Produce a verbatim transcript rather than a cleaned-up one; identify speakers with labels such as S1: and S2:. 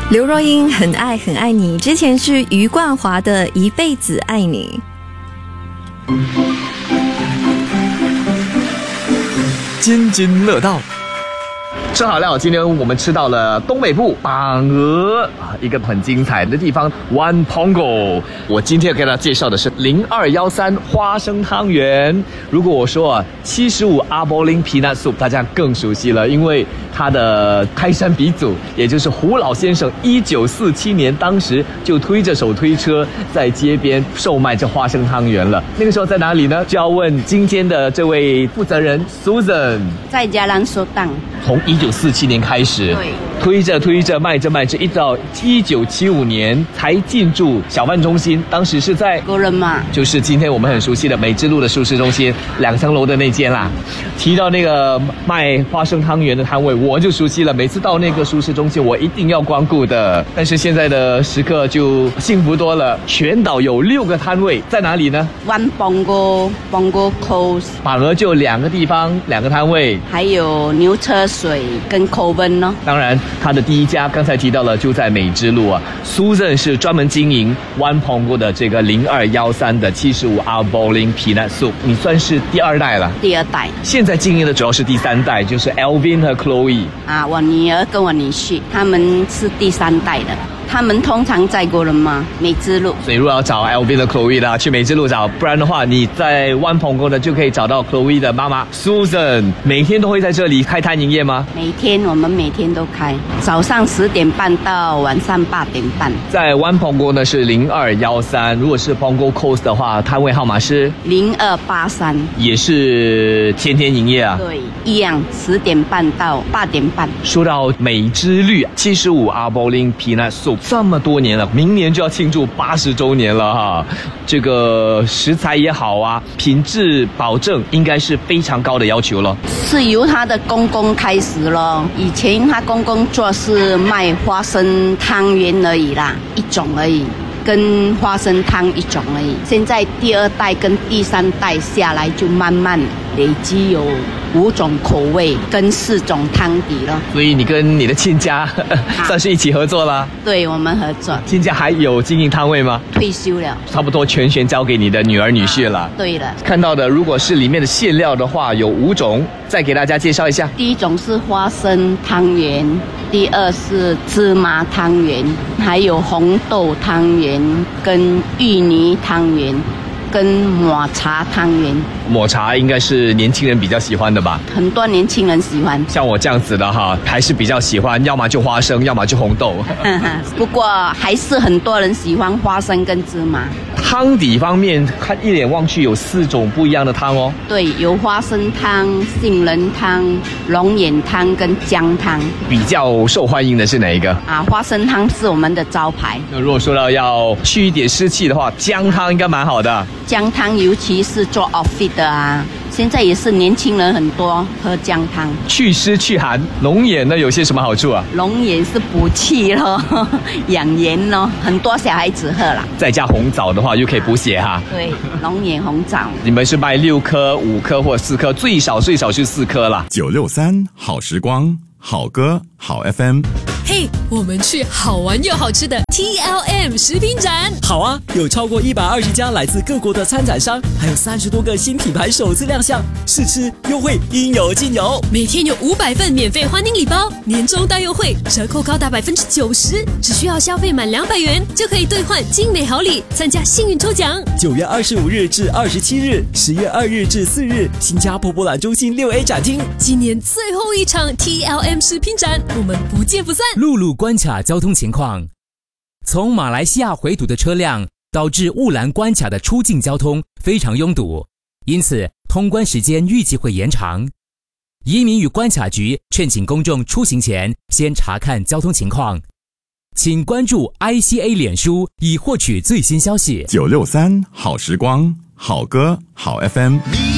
S1: 刘若英很爱很爱你，之前是余冠华的一辈子爱你。
S2: 津津乐道。吃好料，今天我们吃到了东北部榜鹅啊，一个很精彩的地方 One Pongo。我今天给大家介绍的是零二一三花生汤圆。如果我说啊七十五阿波林 Peanut Soup， 大家更熟悉了，因为他的开山鼻祖，也就是胡老先生，一九四七年当时就推着手推车在街边售卖这花生汤圆了。那个时候在哪里呢？就要问今天的这位负责人 Susan，
S3: 在嘉兰收档。
S2: 从一九四七年开始，
S3: 对，
S2: 推着推着卖着卖着，一直到一九七五年才进驻小贩中心。当时是在
S3: 工人嘛，
S2: 就是今天我们很熟悉的美之路的熟食中心两层楼的那间啦。提到那个卖花生汤圆的摊位，我就熟悉了。每次到那个熟食中心，我一定要光顾的。但是现在的时刻就幸福多了，全岛有六个摊位，在哪里呢？
S3: One Pongo Pongo Coast，
S2: 榜鹅就两个地方，两个摊位，
S3: 还有牛车水跟口温哦。
S2: 当然，他的第一家刚才提到了，就在美之路啊。Susan 是专门经营 One Pongo 的这个零二一三的七十五阿波林 Peanut Soup， 你算是第二代了。
S3: 第二代，
S2: 现在经营的主要是第三代，就是 Alvin 和 Chloe
S3: 啊，我女儿跟我女婿，他们是第三代的。他们通常在国人吗？美之路。
S2: 所以如果要找 Alvin 的 Chloe 的，去美之路找，不然的话，你在 One Pongo 的就可以找到 Chloe 的妈妈 Susan。每天都会在这里开摊营业吗？
S3: 每天，我们每天都开，早上十点半到晚上八点半。
S2: 在 One Pongo 呢是零二一三，如果是 Pongo Coast 的话，摊位号码是
S3: 零二八三，
S2: 也是天天营业啊。
S3: 对，一样，十点半到八点半。
S2: 说到美之绿七十五阿波林 Peanut Soup。这么多年了，明年就要庆祝八十周年了哈。这个食材也好啊，品质保证应该是非常高的要求了。
S3: 是由他的公公开始咯，以前他公公做是卖花生汤圆而已啦，一种而已，跟花生汤一种而已。现在第二代跟第三代下来，就慢慢累积有五种口味跟四种汤底了。
S2: 所以你跟你的亲家算是一起合作啦？
S3: 对，我们合作。
S2: 亲家还有经营摊位吗？
S3: 退休了，
S2: 差不多全权交给你的女儿女婿了。
S3: 啊、对了，
S2: 看到的如果是里面的馅料的话，有五种，再给大家介绍一下。
S3: 第一种是花生汤圆，第二是芝麻汤圆，还有红豆汤圆跟芋泥汤圆。跟抹茶汤圆，
S2: 抹茶应该是年轻人比较喜欢的吧？
S3: 很多年轻人喜欢，
S2: 像我这样子的哈，还是比较喜欢，要么就花生，要么就红豆。
S3: 不过还是很多人喜欢花生跟芝麻。
S2: 汤底方面，看一眼望去有四种不一样的汤哦。
S3: 对，有花生汤、杏仁汤、龙眼汤跟姜汤。
S2: 比较受欢迎的是哪一个？
S3: 啊，花生汤是我们的招牌。
S2: 那如果说到要去一点湿气的话，姜汤应该蛮好的。
S3: 姜汤尤其是做 office 的啊，现在也是年轻人很多喝姜汤，
S2: 去湿去寒。龙眼呢有些什么好处啊？
S3: 龙眼是补气咯，养颜咯，很多小孩子喝啦。
S2: 再加红枣的话，又可以补血哈。
S3: 对，龙眼红枣。
S2: 你们是卖六颗、五颗或四颗，最少最少是四颗啦。
S4: 九六三好时光，好歌好 F M。
S5: 嘿、hey, 我们去好玩又好吃的 T L M 食品展。
S6: 好啊，有超过一百二十家来自各国的参展商，还有三十多个新品牌首次亮相，试吃优惠应有尽有。
S5: 每天有五百份免费欢迎礼包，年终大优惠，折扣高达百分之九十，只需要消费满两百元就可以兑换精美好礼，参加幸运抽奖。
S6: 九月二十五日至二十七日，十月二日至四日，新加坡博览中心六 A 展厅。
S5: 今年最后一场 T L M 食品展，我们不见不散。
S7: 陆路关卡交通情况：从马来西亚回堵的车辆导致雾兰关卡的出境交通非常拥堵，因此通关时间预计会延长。移民与关卡局劝请公众出行前先查看交通情况，请关注 I C A 脸书以获取最新消息。
S4: 九六三好时光，好歌好 F M。